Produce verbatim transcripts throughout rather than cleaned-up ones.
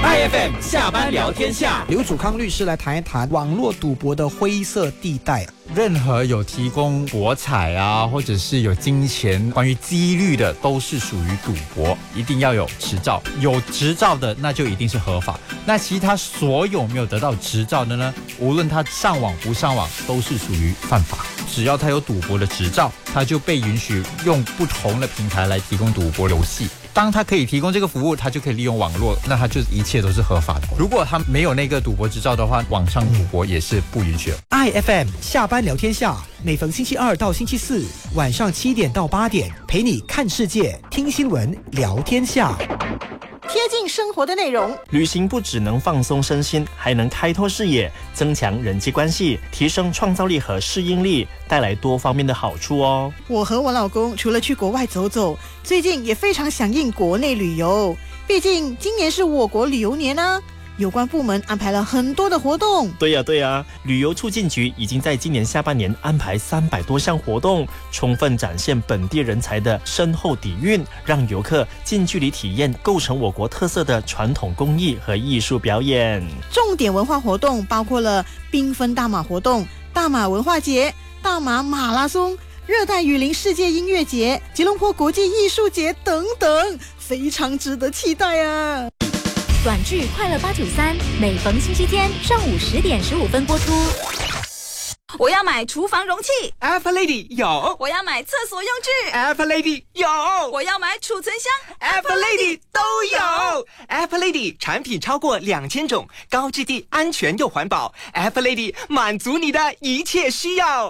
I F M 下班聊天下， 刘祖康律师来谈一谈网络赌博的灰色地带。 任何有提供博彩啊，或者是有金钱关于几率的，都是属于赌博，一定要有执照。有执照的那就一定是合法。那其他所有没有得到执照的呢，无论他上网不上网，都是属于犯法。只要他有赌博的执照，他就被允许用不同的平台来提供赌博游戏。当他可以提供这个服务，他就可以利用网络，那他就一切都是合法的。如果他没有那个赌博执照的话，网上赌博也是不允许的。 I F M 下班聊天下，每逢星期二到星期四晚上七点到八点，陪你看世界、听新闻、聊天下。 贴近生活的内容， 旅行不只能放松身心，还能开拓视野，增强人际关系，提升创造力和适应力，带来多方面的好处哦。 我和我老公除了去国外走走，最近也非常响应国内旅游，毕竟今年是我国旅游年啊。有关部门安排了很多的活动。 对呀对呀，旅游促进局已经在今年下半年安排三百多项活动，充分展现本地人才的深厚底蕴，让游客近距离体验构成我国特色的传统工艺和艺术表演。 重点文化活动包括了缤纷大马活动、大马文化节、大马马拉松、热带雨林世界音乐节、吉隆坡国际艺术节等等，非常值得期待啊！ 短剧《快乐八九三》每逢星期天上午十点十五分播出。 我要买厨房容器 F Lady 有， 我要买厕所用具 F Lady 有， 我要买储存箱 F Lady 都有。F Lady 产品超过两千种，高质地、安全又环保。F Lady 满足你的一切需要。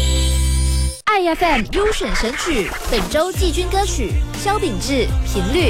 I F M 优选神曲，本周季军歌曲萧秉治《频率》。